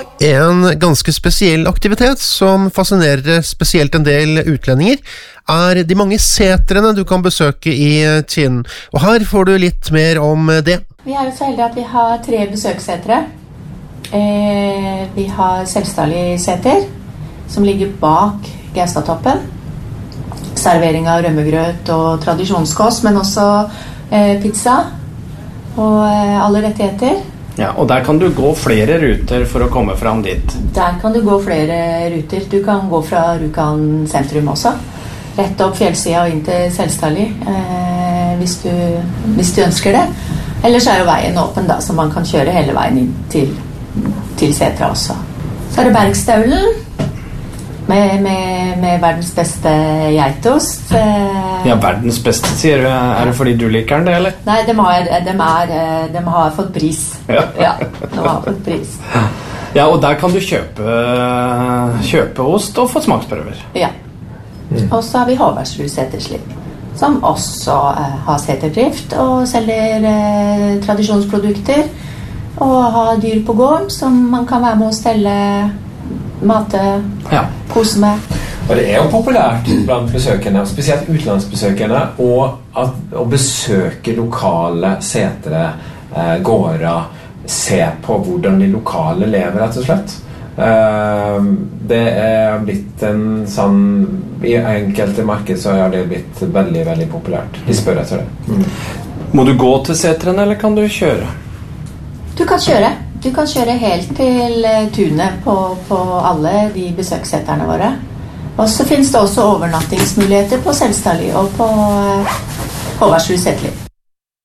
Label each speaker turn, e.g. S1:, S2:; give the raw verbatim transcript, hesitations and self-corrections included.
S1: En ganske spesiell aktivitet som fascinerer spesielt en del utlendinger er de mange setrene du kan besøke i Tinn. Og her får du litt mer om det.
S2: Vi er jo så heldige at vi har tre besøkssetre. Eh, vi har Selstadli seter, som ligger bak Gaustatoppen. Servering av rømmegrøt og tradisjonskost, men også eh, pizza og eh, alle rettigheter.
S3: Ja, og der kan du gå flere ruter for å komme fram dit.
S2: Der kan du gå flere ruter. Du kan gå fra Rjukan sentrum også. Rett opp fjellsida og inn til Selstadli, eh, hvis, du, hvis du ønsker det. Ellers er jo veien åpen da, så man kan kjøre hele veien inn til, til setra også. Så er det Bergstaulen. Med, med, med verdens beste geitost.
S3: Ja, verdens beste, sier du. Er det fordi du liker den, det, eller?
S2: Nei, de har, de er, de har fått pris.
S3: Ja.
S2: Ja, de har fått pris.
S3: Ja, og der kan du kjøpe, kjøpe ost og få smaksprøver.
S2: Ja. Mm. Og så har vi Håvardsrud Seterslipp, som også eh, har seterdrift og selger eh, tradisjonsprodukter. Og har dyr på gården som man kan være med å stelle mate,
S3: ja.
S2: Kose med.
S4: Og det er jo populært blant besøkende, spesielt utenlandsbesøkende, og at, å besøke lokale setre, eh, gårder, se på hvordan de lokale lever, rett og slett. Eh, det er blitt en sånn, i enkelte marked så har det blitt veldig, veldig populært. De spør etter det. Mm.
S3: Må du gå til setrene, eller kan du kjøre?
S2: Du kan kjøre. Du kan kjøre helt til tunet på, på alle de besøksseterne våre. Og så finnes det også overnattingsmuligheter på Selstadli og på Håvardsrud Seterslipp.